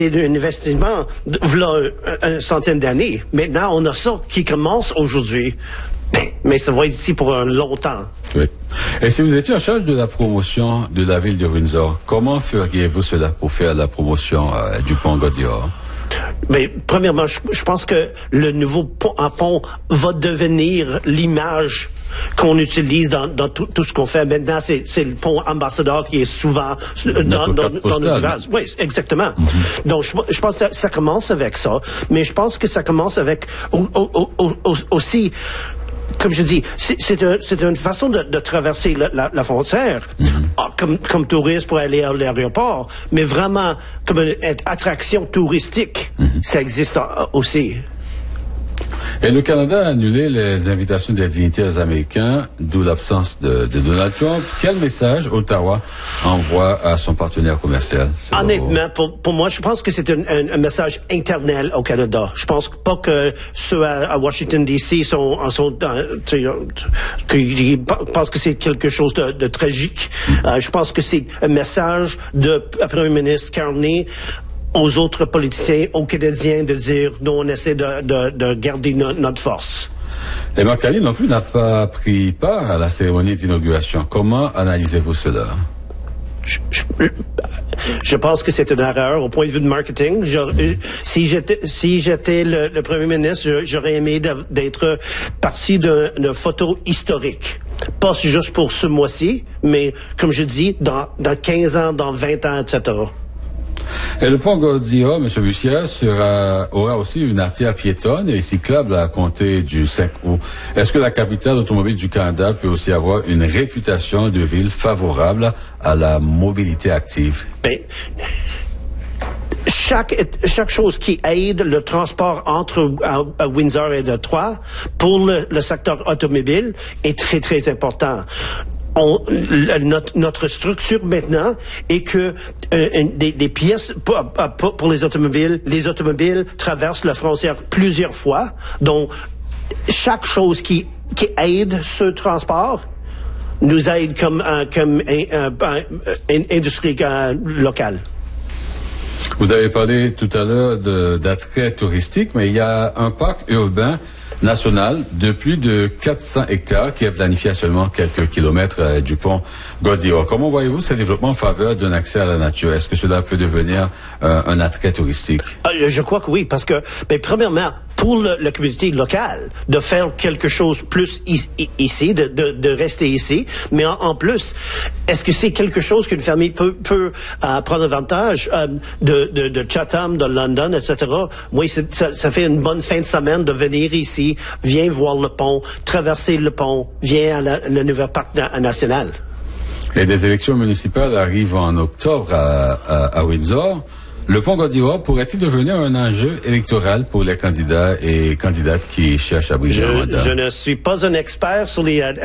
un investissement voilà une centaine d'années. Maintenant, on a ça qui commence aujourd'hui. Mais ça va être ici pour un long temps. Oui. Et si vous étiez en charge de la promotion de la ville de Windsor, comment feriez-vous cela pour faire la promotion du pont Gaudiard? Mais premièrement, je pense que le nouveau pont va devenir l'image qu'on utilise dans tout ce qu'on fait. Maintenant, c'est le pont Ambassadeur qui est souvent dans nos images. Oui, exactement. Mm-hmm. Donc, je pense que ça commence avec ça, mais je pense que ça commence avec aussi, comme je dis, c'est une façon de traverser la frontière, comme touriste pour aller à l'aéroport, mais vraiment comme une attraction touristique. Ça existe aussi. Et le Canada a annulé les invitations des dignitaires américains, d'où l'absence de Donald Trump. Quel message Ottawa envoie à son partenaire commercial? Honnêtement, pour moi, je pense que c'est un message interne au Canada. Je pense pas que ceux à Washington D.C. qui pensent que c'est quelque chose de tragique. Je pense que c'est un message de Premier ministre Carney aux autres politiciens, aux Canadiens, de dire, nous, on essaie de garder notre force. Et Mark Carney non plus n'a pas pris part à la cérémonie d'inauguration. Comment analysez-vous cela? Je pense que c'est une erreur au point de vue de marketing. Si j'étais le premier ministre, j'aurais aimé d'être partie d'une photo historique. Pas juste pour ce mois-ci, mais, comme je dis, dans 15 ans, dans 20 ans, etc. Et le pont Gaudiard, M. Bussière, aura aussi une artère piétonne et cyclable à compter du 5 août. Est-ce que la capitale automobile du Canada peut aussi avoir une réputation de ville favorable à la mobilité active? Ben, chaque chose qui aide le transport entre Windsor et Détroit pour le secteur automobile est très, très important. Notre structure maintenant est que des pièces pour les automobiles traversent la frontière plusieurs fois. Donc, chaque chose qui aide ce transport nous aide comme industrie locale. Vous avez parlé tout à l'heure d'attrait touristique, mais il y a un parc urbain national de plus de 400 hectares qui est planifié à seulement quelques kilomètres du pont Gaudiard. Comment voyez-vous ce développement en faveur d'un accès à la nature? Est-ce que cela peut devenir un attrait touristique? Je crois que oui, parce que, premièrement, pour la communauté locale, de faire quelque chose plus ici, de rester ici, mais en plus, est-ce que c'est quelque chose qu'une famille peut prendre avantage de Chatham, de London, etc. Oui, ça fait une bonne fin de semaine de venir ici, viens voir le pont, traverser le pont, viens à le nouveau parc national. Et des élections municipales arrivent en octobre à Windsor. Le pont Gaudiard pourrait-il devenir un enjeu électoral pour les candidats et candidates qui cherchent à briser un mandat? Je ne suis pas un expert sur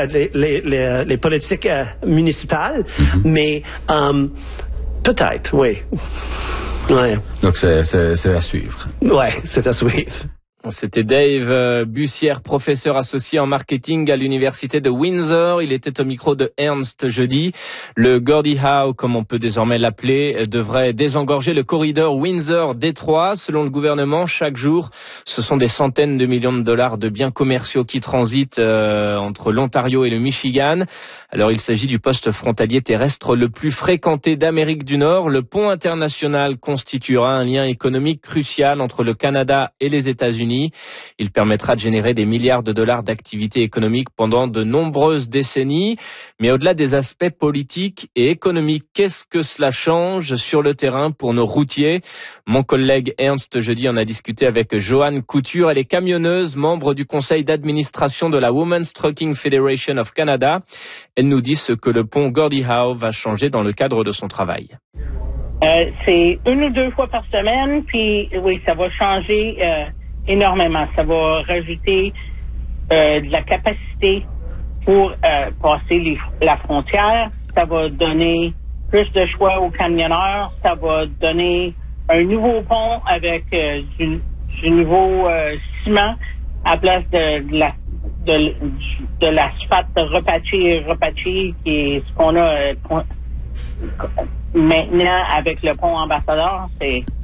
les politiques municipales, mais peut-être, oui. Ouais. Donc c'est à suivre. Ouais, c'est à suivre. C'était Dave Bussière, professeur associé en marketing à l'université de Windsor. Il était au micro de Ernst jeudi. Le Gordie Howe, comme on peut désormais l'appeler, devrait désengorger le corridor Windsor-Détroit. Selon le gouvernement, chaque jour, ce sont des centaines de millions de dollars de biens commerciaux qui transitent entre l'Ontario et le Michigan. Alors, il s'agit du poste frontalier terrestre le plus fréquenté d'Amérique du Nord. Le pont international constituera un lien économique crucial entre le Canada et les États-Unis. Il permettra de générer des milliards de dollars d'activité économique pendant de nombreuses décennies. Mais au-delà des aspects politiques et économiques, qu'est-ce que cela change sur le terrain pour nos routiers? Mon collègue Ernst jeudi en a discuté avec Joanne Couture. Elle est camionneuse, membre du conseil d'administration de la Women's Trucking Federation of Canada. Elle nous dit ce que le pont Gordie Howe va changer dans le cadre de son travail. C'est 1 ou 2 fois par semaine, puis oui, ça va changer énormément. Ça va rajouter de la capacité pour passer la frontière. Ça va donner plus de choix aux camionneurs. Ça va donner un nouveau pont avec du nouveau ciment à place de l'asphalte repatché qui est ce qu'on a maintenant avec le pont Ambassadeur.